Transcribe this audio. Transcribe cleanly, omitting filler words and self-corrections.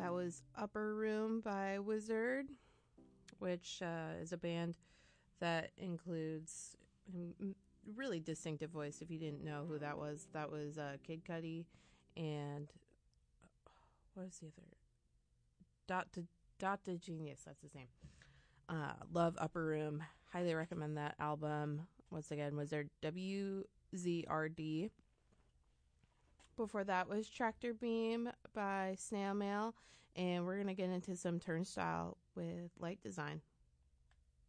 That was Upper Room by Wizard, which is a band that includes a really distinctive voice. If you didn't know who that was Kid Cudi and what was the other? Dot to Genius, that's his name. Love Upper Room. Highly recommend that album. Once again, Wizard, WZRD. Before that was Tractor Beam by Snail Mail. And we're going to get into some Turnstile with Light Design.